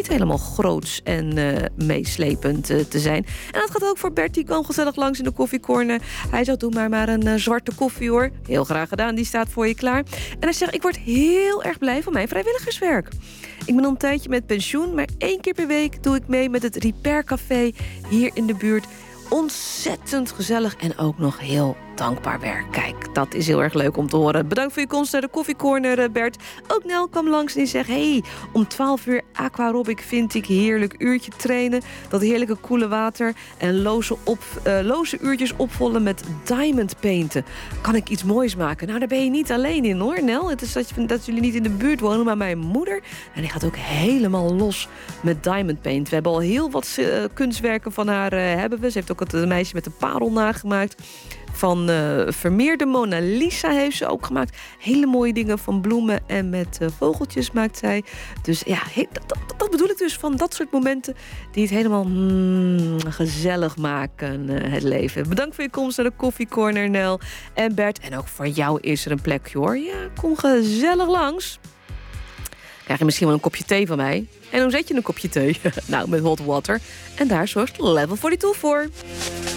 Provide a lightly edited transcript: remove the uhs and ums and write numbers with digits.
helemaal groots en meeslepend te zijn. En dat gaat ook voor Bert, die kwam gezellig langs in de koffiecorner. Hij zou doen maar een zwarte koffie hoor. Heel graag gedaan, die staat voor je klaar. En hij zegt, ik word heel erg blij van mijn vrijwilligerswerk. Ik ben al een tijdje met pensioen, maar 1 keer per week doe ik mee met het Repair Café hier in de buurt. Ontzettend gezellig en ook nog heel dankbaar werk. Kijk, dat is heel erg leuk om te horen. Bedankt voor je komst naar de koffiecorner, Bert. Ook Nel kwam langs en die zegt, hey, om 12 uur aquarobic vind ik heerlijk. Uurtje trainen, dat heerlijke koele water en loze uurtjes opvullen met diamond painten. Kan ik iets moois maken? Nou, daar ben je niet alleen in hoor, Nel. Het is dat jullie niet in de buurt wonen, maar mijn moeder, en die gaat ook helemaal los met diamond paint. We hebben al heel wat kunstwerken van haar hebben we. Ze heeft ook het meisje met de parel nagemaakt. Van vermeerde Mona Lisa heeft ze ook gemaakt. Hele mooie dingen van bloemen en met vogeltjes maakt zij. Dus ja, dat bedoel ik dus, van dat soort momenten die het helemaal gezellig maken, het leven. Bedankt voor je komst naar de koffiecorner, Nel en Bert. En ook voor jou is er een plekje hoor. Ja, kom gezellig langs. Krijg je misschien wel een kopje thee van mij. En hoe zet je een kopje thee? Nou, met hot water. En daar zorgt Level 42 voor.